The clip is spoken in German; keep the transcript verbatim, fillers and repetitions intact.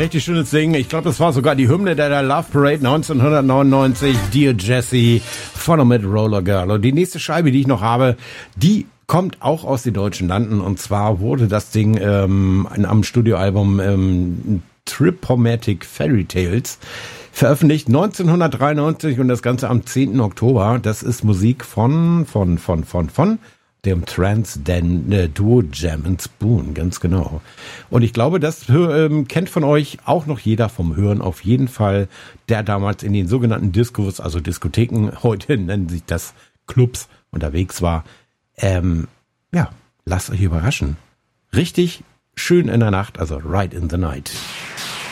richtig schönes Ding. Ich glaube, das war sogar die Hymne der, der Love Parade neunzehnhundertneunundneunzig. Dear Jessie, Follow mit Roller Girl. Und die nächste Scheibe, die ich noch habe, die kommt auch aus den deutschen Landen. Und zwar wurde das Ding ähm, am Studioalbum ähm, Tripomatic Fairy Tales veröffentlicht neunzehnhundertdreiundneunzig und das Ganze am zehnten Oktober. Das ist Musik von, von, von, von, von dem Trans-Duo Jam and Spoon, ganz genau. Und ich glaube, das ähm, kennt von euch auch noch jeder vom Hören auf jeden Fall, der damals in den sogenannten Discos, also Diskotheken, heute nennen sich das Clubs, unterwegs war. Ähm, ja, lasst euch überraschen. Richtig schön in der Nacht, also Right in the Night.